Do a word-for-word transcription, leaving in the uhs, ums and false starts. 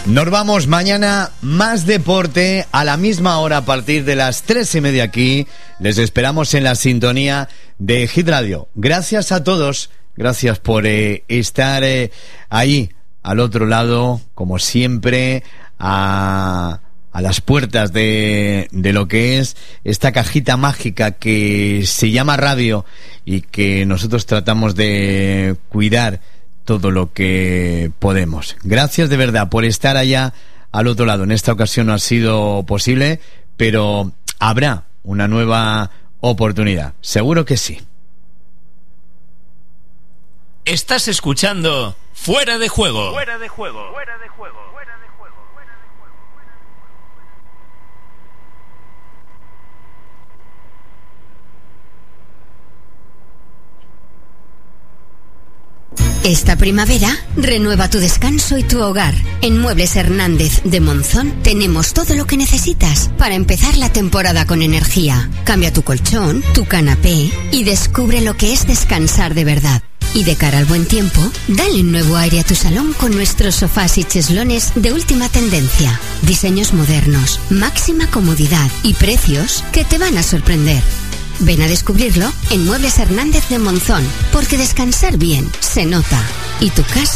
Nos vamos mañana, más deporte, a la misma hora, a partir de las tres y media aquí. Les esperamos en la sintonía de Hit Radio. Gracias a todos, gracias por eh, estar eh, ahí, al otro lado, como siempre, a... a las puertas de, de lo que es esta cajita mágica que se llama radio y que nosotros tratamos de cuidar todo lo que podemos. Gracias de verdad por estar allá al otro lado. En esta ocasión no ha sido posible, pero habrá una nueva oportunidad. Seguro que sí. Estás escuchando Fuera de Juego. Fuera de Juego. Fuera de Juego. Esta primavera, renueva tu descanso y tu hogar. En Muebles Hernández de Monzón tenemos todo lo que necesitas para empezar la temporada con energía. Cambia tu colchón, tu canapé y descubre lo que es descansar de verdad. Y de cara al buen tiempo, dale un nuevo aire a tu salón con nuestros sofás y cheslones de última tendencia. Diseños modernos, máxima comodidad y precios que te van a sorprender. Ven a descubrirlo en Muebles Hernández de Monzón, porque descansar bien se nota y tu casa